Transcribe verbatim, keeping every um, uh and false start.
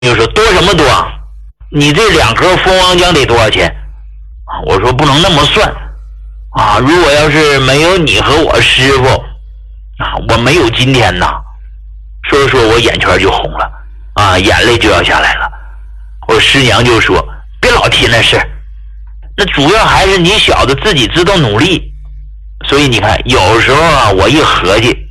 就说多什么多？你这两盒蜂王浆得多少钱？我说不能那么算啊！如果要是没有你和我师傅啊，我没有今天呐。说着说我眼圈就红了啊，眼泪就要下来了。我师娘就说别老提那事，那主要还是你小子自己知道努力。所以你看有时候啊，我一合计